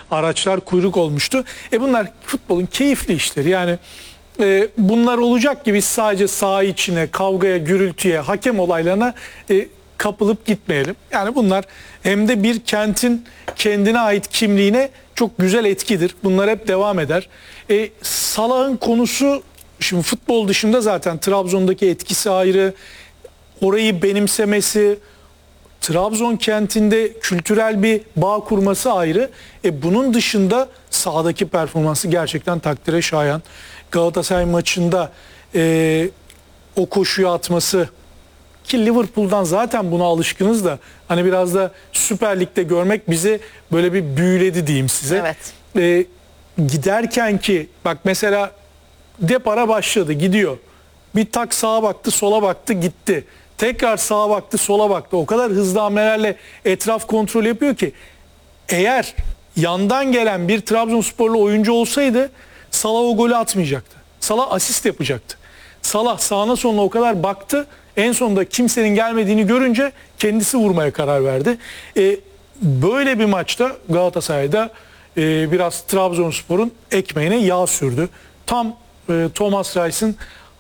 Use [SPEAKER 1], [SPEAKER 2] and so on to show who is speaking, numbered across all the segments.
[SPEAKER 1] araçlar kuyruk olmuştu. Bunlar futbolun keyifli işleri. Yani bunlar olacak gibi sadece saha içine, kavgaya, gürültüye, hakem olaylarına kapılıp gitmeyelim. Yani bunlar hem de bir kentin kendine ait kimliğine çok güzel etkidir. Bunlar hep devam eder. Salah'ın konusu, şimdi futbol dışında zaten Trabzon'daki etkisi ayrı. Orayı benimsemesi, Trabzon kentinde kültürel bir bağ kurması ayrı. Bunun dışında sahadaki performansı gerçekten takdire şayan. Galatasaray maçında o koşuyu atması, ki Liverpool'dan zaten buna alışkınız da hani biraz da Süper Lig'de görmek bizi böyle bir büyüledi diyeyim size.
[SPEAKER 2] Evet.
[SPEAKER 1] Giderken ki bak mesela Depara başladı, gidiyor. Bir tak sağa baktı, sola baktı, gitti. Tekrar sağa baktı, sola baktı. O kadar hızlı hamlelerle etraf kontrol yapıyor ki eğer yandan gelen bir Trabzonsporlu oyuncu olsaydı Salah o golü atmayacaktı. Salah asist yapacaktı. Salah sağına soluna o kadar baktı. En sonunda kimsenin gelmediğini görünce kendisi vurmaya karar verdi. Böyle bir maçta Galatasaray'da biraz Trabzonspor'un ekmeğine yağ sürdü. Tam Thomas Reis'in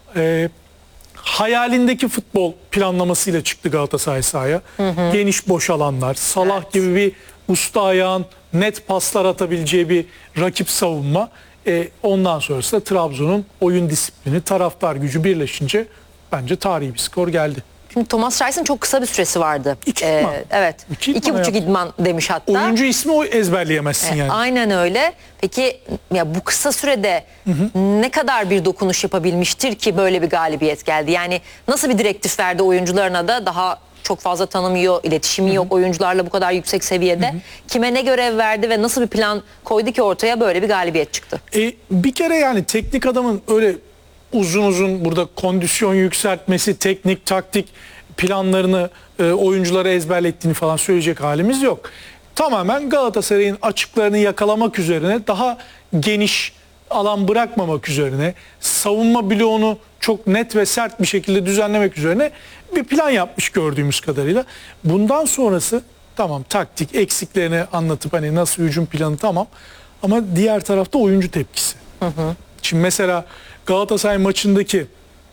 [SPEAKER 1] hayalindeki futbol planlamasıyla çıktı Galatasaray sahaya. Geniş boş alanlar, Salah
[SPEAKER 2] Evet.
[SPEAKER 1] gibi bir usta ayağın net paslar atabileceği bir rakip savunma. Ondan sonrası da Trabzon'un oyun disiplini, taraftar gücü birleşince bence tarihi bir skor geldi.
[SPEAKER 2] Şimdi Thomas Reis'in çok kısa bir süresi vardı.
[SPEAKER 1] İdman.
[SPEAKER 2] Evet.
[SPEAKER 1] 2,5
[SPEAKER 2] idman demiş hatta.
[SPEAKER 1] Oyuncu ismi o ezberleyemezsin yani.
[SPEAKER 2] Aynen öyle. Peki ya bu kısa sürede ne kadar bir dokunuş yapabilmiştir ki böyle bir galibiyet geldi? Yani nasıl bir direktif verdi oyuncularına da, daha çok fazla tanımıyor, iletişimi yok oyuncularla bu kadar yüksek seviyede. Kime ne görev verdi ve nasıl bir plan koydu ki ortaya böyle bir galibiyet çıktı?
[SPEAKER 1] Bir kere yani teknik adamın öyle uzun uzun burada kondisyon yükseltmesi, teknik, taktik planlarını oyunculara ezberlettiğini falan söyleyecek halimiz yok. Tamamen Galatasaray'ın açıklarını yakalamak üzerine, daha geniş alan bırakmamak üzerine, savunma bloğunu çok net ve sert bir şekilde düzenlemek üzerine bir plan yapmış gördüğümüz kadarıyla. Bundan sonrası tamam, taktik eksiklerini anlatıp hani nasıl hücum planı tamam, ama diğer tarafta oyuncu tepkisi. Şimdi mesela Galatasaray maçındaki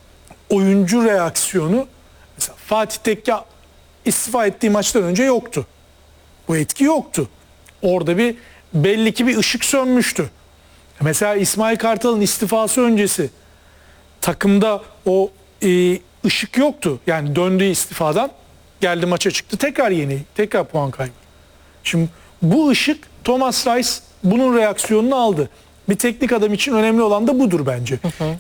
[SPEAKER 1] oyuncu reaksiyonu, mesela Fatih Tekke istifa ettiği maçtan önce yoktu. Bu etki yoktu. Orada bir belli ki bir ışık sönmüştü. Mesela İsmail Kartal'ın istifası öncesi takımda o ışık yoktu. Yani döndüğü istifadan geldi, maça çıktı, tekrar yeni, tekrar puan kaybı. Şimdi bu ışık, Thomas Reis bunun reaksiyonunu aldı. Bir teknik adam için önemli olan da budur bence.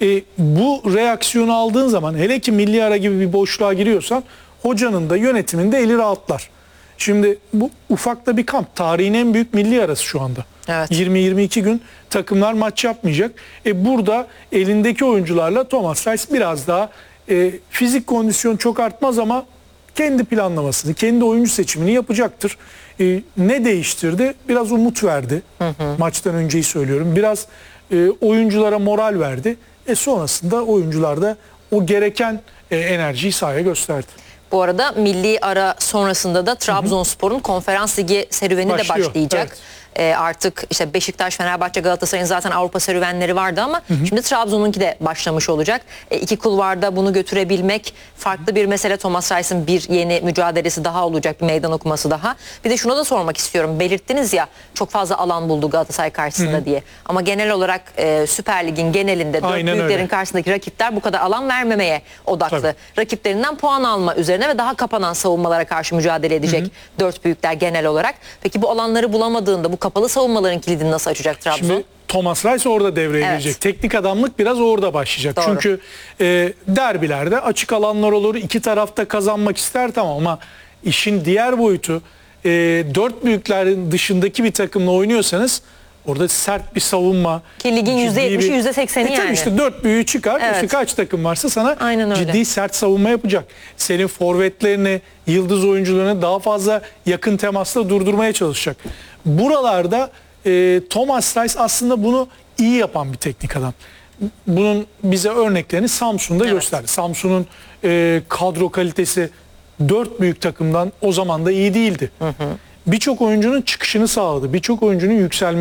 [SPEAKER 1] Bu reaksiyonu aldığın zaman, hele ki milli ara gibi bir boşluğa giriyorsan, hocanın da yönetimin de eli rahatlar. Şimdi bu ufak da bir kamp. Tarihin en büyük milli arası şu anda.
[SPEAKER 2] Evet.
[SPEAKER 1] 20-22 gün takımlar maç yapmayacak. Burada elindeki oyuncularla Thomas Reis biraz daha fizik kondisyon çok artmaz ama kendi planlamasını, kendi oyuncu seçimini yapacaktır. Ne değiştirdi? Biraz umut verdi. Maçtan önceyi söylüyorum. Biraz oyunculara moral verdi. Sonrasında oyuncular da o gereken enerjiyi sahaya gösterdi.
[SPEAKER 2] Bu arada milli ara sonrasında da Trabzonspor'un Konferans Ligi serüveni de başlayacak.
[SPEAKER 1] Evet.
[SPEAKER 2] Artık işte Beşiktaş, Fenerbahçe, Galatasaray'ın zaten Avrupa serüvenleri vardı ama şimdi Trabzon'unki de başlamış olacak. İki kulvarda bunu götürebilmek farklı bir mesele. Thomas Reis'in bir yeni mücadelesi daha olacak, bir meydan okuması daha. Bir de şunu da sormak istiyorum. Belirttiniz ya, çok fazla alan buldu Galatasaray karşısında diye. Ama genel olarak Süper Lig'in genelinde dört büyüklerin karşısındaki rakipler bu kadar alan vermemeye odaklı.
[SPEAKER 1] Tabii.
[SPEAKER 2] Rakiplerinden puan alma üzerine ve daha kapanan savunmalara karşı mücadele edecek dört büyükler genel olarak. Peki bu alanları bulamadığında bu kapalı savunmaların kilidini nasıl açacak Trabzon?
[SPEAKER 1] Şimdi Thomas Reis orada devreye girecek. Teknik adamlık biraz orada başlayacak.
[SPEAKER 2] Doğru.
[SPEAKER 1] Çünkü derbilerde açık alanlar olur. İki tarafta kazanmak ister, tamam, ama işin diğer boyutu, dört büyüklerin dışındaki bir takımla oynuyorsanız orada sert bir savunma.
[SPEAKER 2] Ki ligin %70'i %80'i yani.
[SPEAKER 1] Tabii işte dört büyüğü çıkar.
[SPEAKER 2] Evet.
[SPEAKER 1] İşte kaç takım varsa sana
[SPEAKER 2] Aynen öyle.
[SPEAKER 1] ciddi sert savunma yapacak. Senin forvetlerini, yıldız oyuncularını daha fazla yakın temasla durdurmaya çalışacak. Buralarda Thomas Reis aslında bunu iyi yapan bir teknik adam. Bunun bize örneklerini Samsun'da gösterdi. Samsun'un kadro kalitesi dört büyük takımdan o zaman da iyi değildi. Birçok oyuncunun çıkışını sağladı. Birçok oyuncunun yükselmesini